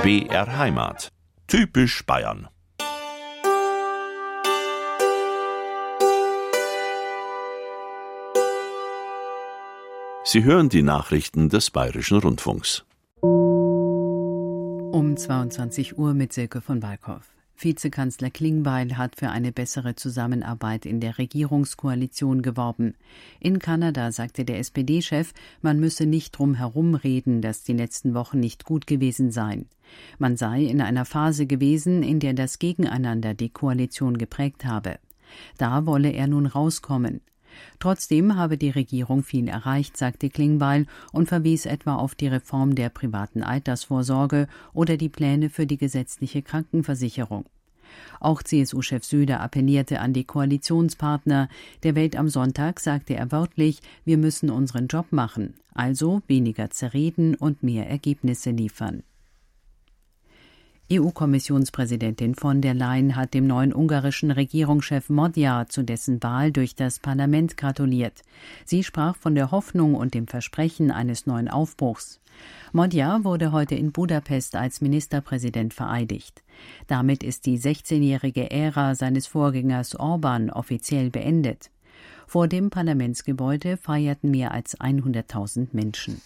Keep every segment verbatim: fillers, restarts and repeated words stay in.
B R Heimat. Typisch Bayern. Sie hören die Nachrichten des Bayerischen Rundfunks. Um zweiundzwanzig Uhr mit Silke von Walkow. Vizekanzler Klingbeil hat für eine bessere Zusammenarbeit in der Regierungskoalition geworben. In Kanada sagte der S P D-Chef, man müsse nicht drum herum reden, dass die letzten Wochen nicht gut gewesen seien. Man sei in einer Phase gewesen, in der das Gegeneinander die Koalition geprägt habe. Da wolle er nun rauskommen. Trotzdem habe die Regierung viel erreicht, sagte Klingbeil und verwies etwa auf die Reform der privaten Altersvorsorge oder die Pläne für die gesetzliche Krankenversicherung. Auch C S U-Chef Söder appellierte an die Koalitionspartner. Der Welt am Sonntag sagte er wörtlich, wir müssen unseren Job machen, also weniger zerreden und mehr Ergebnisse liefern. E U-Kommissionspräsidentin von der Leyen hat dem neuen ungarischen Regierungschef Magyar zu dessen Wahl durch das Parlament gratuliert. Sie sprach von der Hoffnung und dem Versprechen eines neuen Aufbruchs. Magyar wurde heute in Budapest als Ministerpräsident vereidigt. Damit ist die sechzehnjährige Ära seines Vorgängers Orbán offiziell beendet. Vor dem Parlamentsgebäude feierten mehr als hunderttausend Menschen.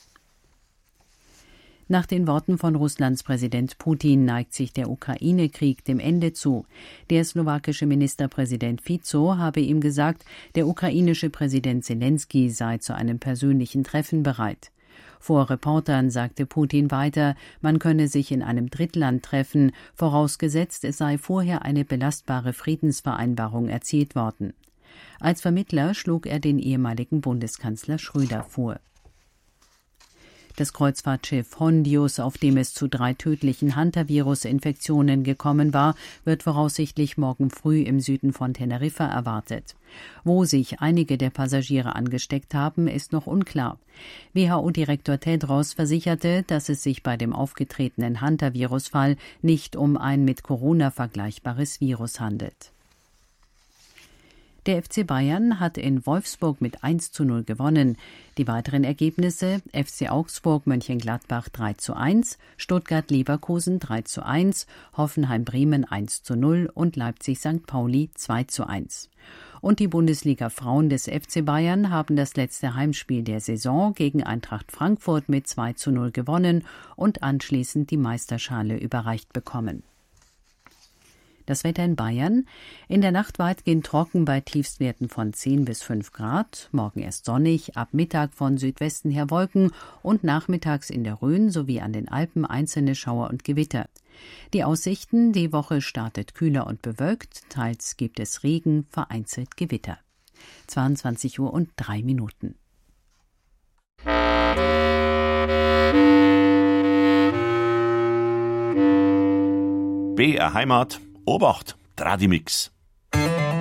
Nach den Worten von Russlands Präsident Putin neigt sich der Ukraine-Krieg dem Ende zu. Der slowakische Ministerpräsident Fico habe ihm gesagt, der ukrainische Präsident Zelensky sei zu einem persönlichen Treffen bereit. Vor Reportern sagte Putin weiter, man könne sich in einem Drittland treffen, vorausgesetzt es sei vorher eine belastbare Friedensvereinbarung erzielt worden. Als Vermittler schlug er den ehemaligen Bundeskanzler Schröder vor. Das Kreuzfahrtschiff Hondius, auf dem es zu drei tödlichen Hantavirus-Infektionen gekommen war, wird voraussichtlich morgen früh im Süden von Teneriffa erwartet. Wo sich einige der Passagiere angesteckt haben, ist noch unklar. W H O-Direktor Tedros versicherte, dass es sich bei dem aufgetretenen Hantavirus-Fall nicht um ein mit Corona vergleichbares Virus handelt. Der F C Bayern hat in Wolfsburg mit eins zu null gewonnen. Die weiteren Ergebnisse: F C Augsburg Mönchengladbach drei zu eins, Stuttgart-Leverkusen drei zu eins, Hoffenheim-Bremen eins zu null und Leipzig-Sankt Pauli zwei zu eins. Und die Bundesliga-Frauen des F C Bayern haben das letzte Heimspiel der Saison gegen Eintracht Frankfurt mit zwei zu null gewonnen und anschließend die Meisterschale überreicht bekommen. Das Wetter in Bayern: in der Nacht weitgehend trocken bei Tiefstwerten von zehn bis fünf Grad, morgen erst sonnig, ab Mittag von Südwesten her Wolken und nachmittags in der Rhön sowie an den Alpen einzelne Schauer und Gewitter. Die Aussichten: die Woche startet kühler und bewölkt, teils gibt es Regen, vereinzelt Gewitter. zweiundzwanzig Uhr und drei Minuten. B R Heimat. Obacht, Tradimix.